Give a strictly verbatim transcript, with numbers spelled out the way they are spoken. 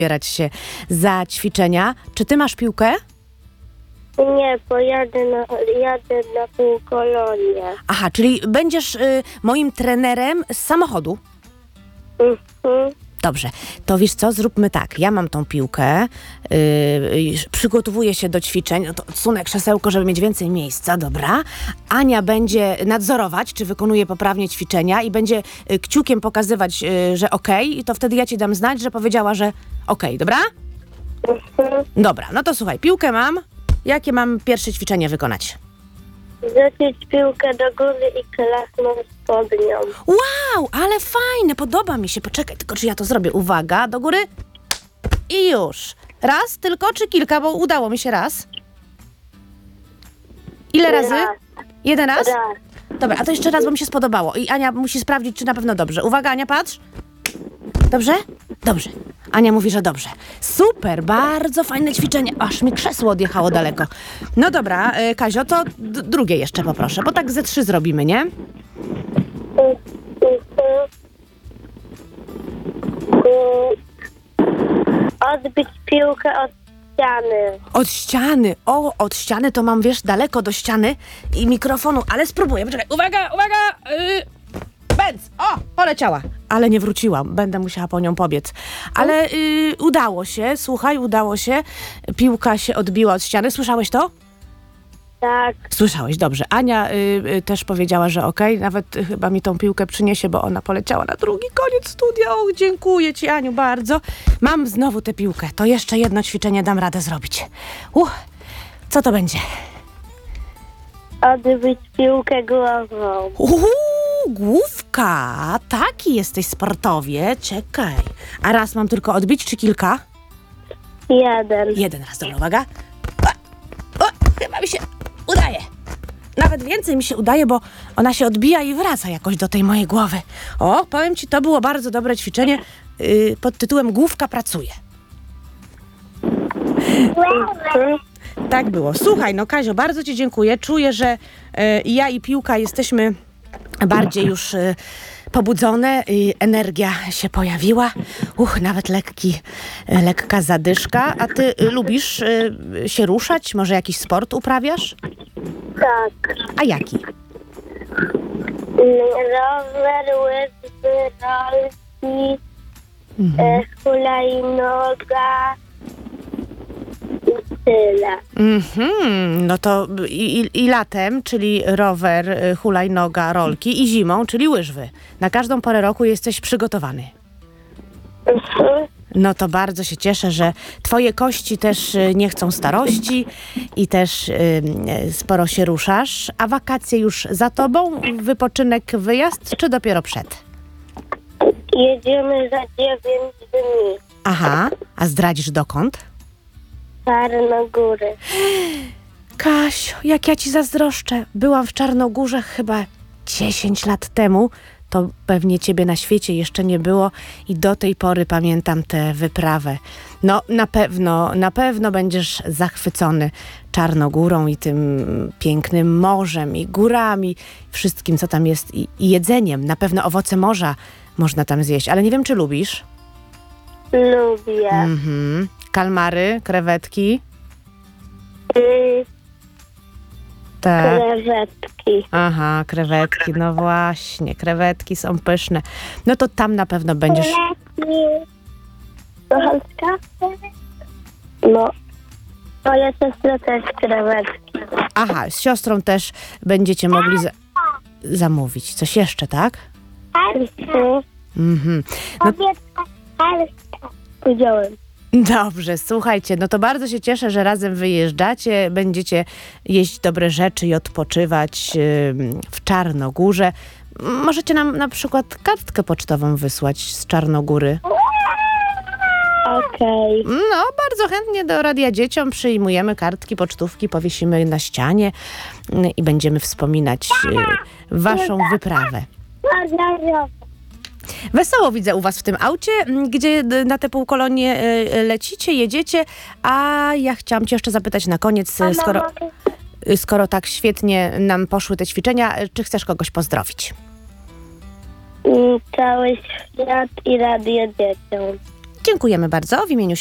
zabierać się za ćwiczenia. Czy ty masz piłkę? Nie, pojadę na, jadę na półkolonie. Aha, czyli będziesz y, moim trenerem z samochodu. Mhm. Dobrze, to wiesz co, zróbmy tak. Ja mam tą piłkę, yy, przygotowuję się do ćwiczeń, no to odsunę krzesełko, żeby mieć więcej miejsca, dobra. Ania będzie nadzorować, czy wykonuje poprawnie ćwiczenia i będzie y, kciukiem pokazywać, y, że okej, okay, i to wtedy ja ci dam znać, że powiedziała, że okej, okay, dobra? Mhm. Dobra, no to słuchaj, piłkę mam. Jakie mam pierwsze ćwiczenie wykonać? Rzucić piłkę do góry i klasnąć pod nią. Wow, ale fajne, podoba mi się. Poczekaj, tylko czy ja to zrobię. Uwaga, do góry i już. Raz tylko, czy kilka, bo udało mi się raz. Ile razy? Raz. Jeden raz? Raz. Dobra, a to jeszcze raz, bo mi się spodobało. I Ania musi sprawdzić, czy na pewno dobrze. Uwaga, Ania, patrz. Dobrze? Dobrze. Ania mówi, że dobrze. Super, bardzo fajne ćwiczenie. Aż mi krzesło odjechało daleko. No dobra, y, Kazio, to d- drugie jeszcze poproszę, bo tak ze trzy zrobimy, nie? Mhm. Odbić piłkę od ściany. Od ściany. O, od ściany to mam, wiesz, daleko do ściany i mikrofonu, ale spróbuję. Poczekaj, uwaga, uwaga! Yy, bęc! O, poleciała. Ale nie wróciłam. Będę musiała po nią pobiec. Ale yy, udało się, słuchaj, udało się. Piłka się odbiła od ściany. Słyszałeś to? Tak. Słyszałeś, dobrze. Ania y, y, też powiedziała, że okej, okay. Nawet y, chyba mi tą piłkę przyniesie, bo ona poleciała na drugi koniec studia. O, dziękuję ci, Aniu, bardzo. Mam znowu tę piłkę. To jeszcze jedno ćwiczenie dam radę zrobić. Uch, co to będzie? Odbić piłkę głową. Uhu, główka. Taki jesteś sportowie. Czekaj. A raz mam tylko odbić, czy kilka? Jeden. Jeden raz, dobra, uwaga. O, o, chyba mi się udaje. Nawet więcej mi się udaje, bo ona się odbija i wraca jakoś do tej mojej głowy. O, powiem ci, to było bardzo dobre ćwiczenie yy, pod tytułem Główka pracuje. Mhm. Tak było. Słuchaj, no Kazio, bardzo ci dziękuję. Czuję, że yy, ja i piłka jesteśmy bardziej już yy, pobudzone. Yy, energia się pojawiła. Uch, nawet lekki, yy, lekka zadyszka. A ty yy, lubisz yy, się ruszać? Może jakiś sport uprawiasz? Tak. A jaki? Rower, łyżwy, rolki, e, hulajnoga i tyle. Mhm, no to i, i, i latem, czyli rower, y, hulajnoga, rolki i zimą, czyli łyżwy. Na każdą porę roku jesteś przygotowany. Mhm. No to bardzo się cieszę, że twoje kości też y, nie chcą starości i też y, y, sporo się ruszasz. A wakacje już za tobą? Wypoczynek, wyjazd, czy dopiero przed? Jedziemy za dziewięć dni. Aha, a zdradzisz dokąd? Czarnogóry. Kasiu, jak ja ci zazdroszczę. Byłam w Czarnogórze chyba dziesięć lat temu. To pewnie ciebie na świecie jeszcze nie było i do tej pory pamiętam tę wyprawę. No na pewno, na pewno będziesz zachwycony Czarnogórą i tym pięknym morzem i górami, wszystkim co tam jest i, i jedzeniem. Na pewno owoce morza można tam zjeść, ale nie wiem, czy lubisz? Lubię. Mhm. Kalmary, krewetki? Mm, Tak. krewetki. Aha, krewetki, no właśnie, krewetki są pyszne. No to tam na pewno będziesz... Kochanka? No. Moja siostra też krewetki. Aha, z siostrą też będziecie mogli za- zamówić. Coś jeszcze, tak? Mhm. Mhm. No, Powiedziałem. dobrze, słuchajcie, no to bardzo się cieszę, że razem wyjeżdżacie, będziecie jeść dobre rzeczy i odpoczywać ym, w Czarnogórze. Możecie nam na przykład kartkę pocztową wysłać z Czarnogóry. Okej. No, bardzo chętnie do Radia Dzieciom przyjmujemy kartki, pocztówki, powiesimy na ścianie y, i będziemy wspominać y, waszą wyprawę. Wesoło widzę u was w tym aucie, m, gdzie y, na te półkolonie y, lecicie, jedziecie, a ja chciałam cię jeszcze zapytać na koniec, y, skoro, y, skoro tak świetnie nam poszły te ćwiczenia, y, czy chcesz kogoś pozdrowić? Cały świat i Radio Dzieciom. Dziękujemy bardzo w imieniu